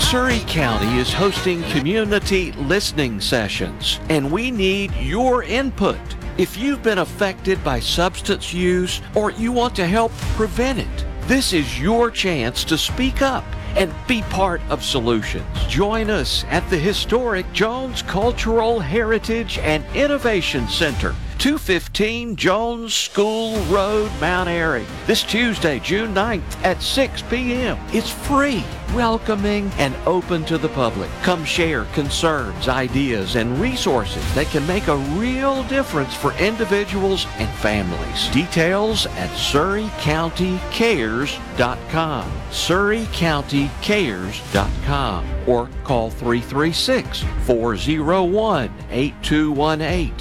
Surry County is hosting community listening sessions, and we need your input. If you've been affected by substance use or you want to help prevent it, this is your chance to speak up and be part of solutions. Join us at the historic Jones Cultural Heritage and Innovation Center, 215 Jones School Road, Mount Airy, this Tuesday, June 9th at 6 p.m. It's free, welcoming, and open to the public. Come share concerns, ideas, and resources that can make a real difference for individuals and families. Details at SurryCountyCares.com, SurryCountyCares.com, or call 336-401-8218.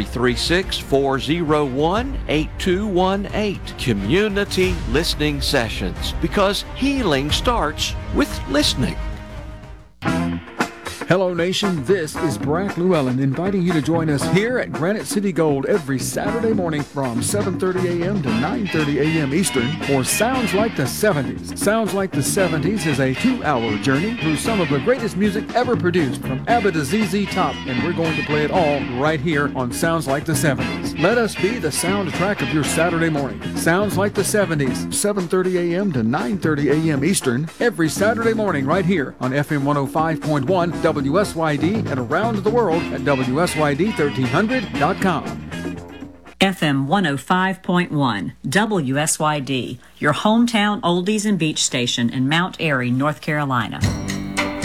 336-401-8218. Community listening sessions, because healing starts with listening. Hello, Nation. This is Brack Llewellyn inviting you to join us here at Granite City Gold every Saturday morning from 7:30 a.m. to 9:30 a.m. Eastern for Sounds Like the 70s. Sounds Like the 70s is a 2-hour journey through some of the greatest music ever produced from ABBA to ZZ Top, and we're going to play it all right here on Sounds Like the 70s. Let us be the soundtrack of your Saturday morning. Sounds Like the 70s, 7:30 a.m. to 9:30 a.m. Eastern, every Saturday morning right here on FM 105.1 WSYD and around the world at WSYD1300.com. FM 105.1 WSYD, your hometown oldies and beach station in Mount Airy, North Carolina.